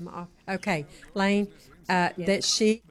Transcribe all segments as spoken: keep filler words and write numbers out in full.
them off. Okay, Lane, uh, that she.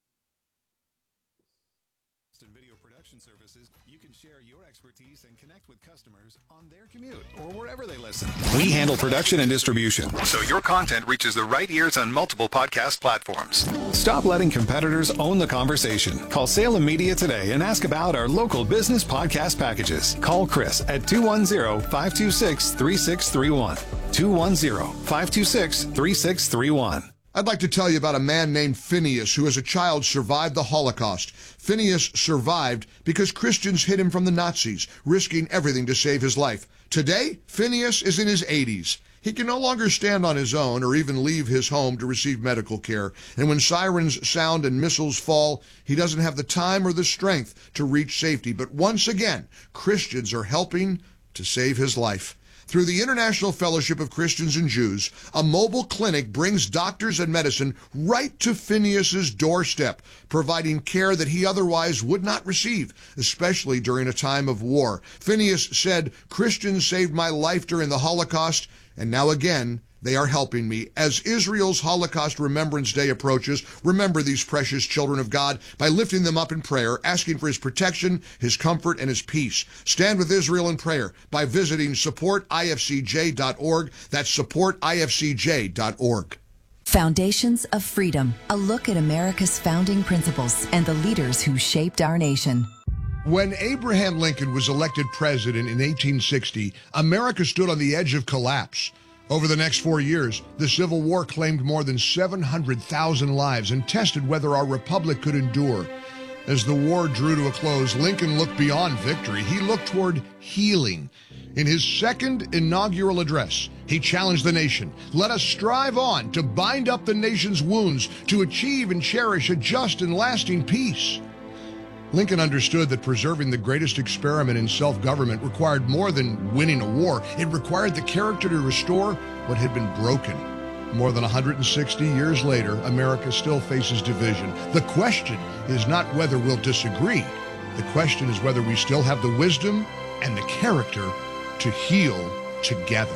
Video production services, you can share your expertise and connect with customers on their commute or wherever they listen. We handle production and distribution, so your content reaches the right ears on multiple podcast platforms. Stop letting competitors own the conversation. Call Salem Media today and ask about our local business podcast packages. Call Chris at two one zero, five two six, three six three one. two one zero, five two six, three six three one. I'd like to tell you about a man named Phineas who as a child survived the Holocaust. Phineas survived because Christians hid him from the Nazis, risking everything to save his life. Today, Phineas is in his eighties. He can no longer stand on his own or even leave his home to receive medical care. And when sirens sound and missiles fall, he doesn't have the time or the strength to reach safety. But once again, Christians are helping to save his life. Through the International Fellowship of Christians and Jews, a mobile clinic brings doctors and medicine right to Phineas's doorstep, providing care that he otherwise would not receive, especially during a time of war. Phineas said, "Christians saved my life during the Holocaust, and now again, they are helping me." As Israel's Holocaust Remembrance Day approaches, remember these precious children of God by lifting them up in prayer, asking for his protection, his comfort, and his peace. Stand with Israel in prayer by visiting support I F C J dot org. That's support I F C J dot org. Foundations of Freedom, a look at America's founding principles and the leaders who shaped our nation. When Abraham Lincoln was elected president in eighteen sixty, America stood on the edge of collapse. Over the next four years, the Civil War claimed more than seven hundred thousand lives and tested whether our republic could endure. As the war drew to a close, Lincoln looked beyond victory. He looked toward healing. In his second inaugural address, he challenged the nation. Let us strive on to bind up the nation's wounds, to achieve and cherish a just and lasting peace. Lincoln understood that preserving the greatest experiment in self-government required more than winning a war. It required the character to restore what had been broken. More than one hundred sixty years later, America still faces division. The question is not whether we'll disagree. The question is whether we still have the wisdom and the character to heal together.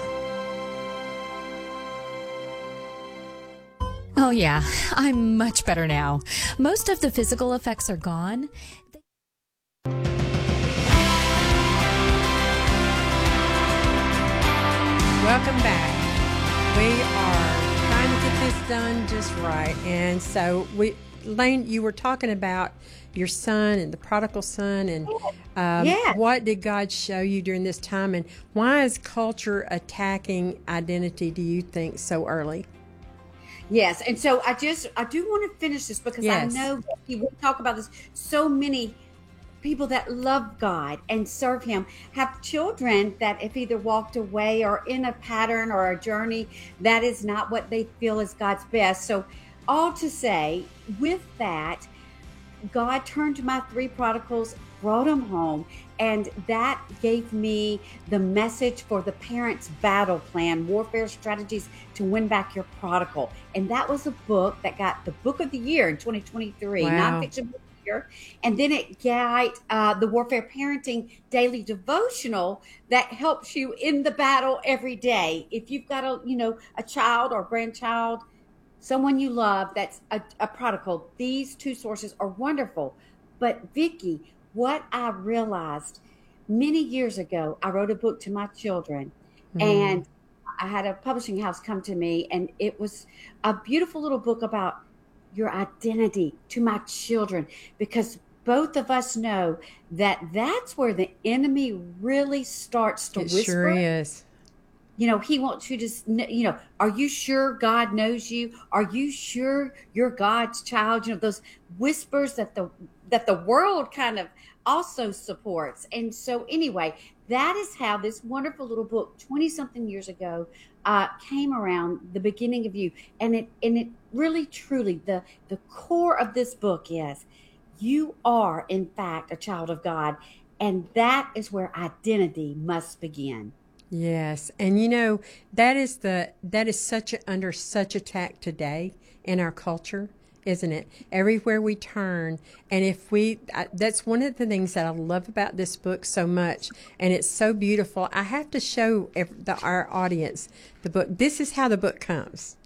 Oh yeah, I'm much better now. Most of the physical effects are gone. Welcome back. We are trying to get this done just right. And so, we, Lane, you were talking about your son and the prodigal son, and um, yeah. what did God show you during this time, and why is culture attacking identity, do you think, so early? Yes, and so I just, I do want to finish this because Yes. I know we will talk about this. So many people that love God and serve him have children that have either walked away or in a pattern or a journey that is not what they feel is God's best. So all to say, with that, God turned to my three prodigals, brought them home, and that gave me the message for the parents' battle plan, warfare strategies to win back your prodigal. And that was a book that got the book of the year in twenty twenty-three, Wow. nonfiction book of the year. And then it got uh, the Warfare Parenting Daily Devotional that helps you in the battle every day. If you've got a, you know, a child or grandchild, someone you love that's a, a prodigal, these two sources are wonderful. But Vicki, what I realized many years ago, I wrote a book to my children, Mm. and I had a publishing house come to me, and it was a beautiful little book about your identity to my children, because both of us know that that's where the enemy really starts to It whisper. sure is. You know, he wants you to, s- you know, are you sure God knows you? Are you sure you're God's child? You know, those whispers that the that the world kind of also supports. And so anyway, that is how this wonderful little book twenty something years ago uh, came around, the beginning of you. And it and it really truly, the the core of this book is you are in fact a child of God. And that is where identity must begin. Yes, and you know that is the that is such a, under such attack today in our culture, isn't it? Everywhere we turn, and if we, I, that's one of the things that I love about this book so much, and it's so beautiful. I have to show ev- the, our audience the book. This is how the book comes.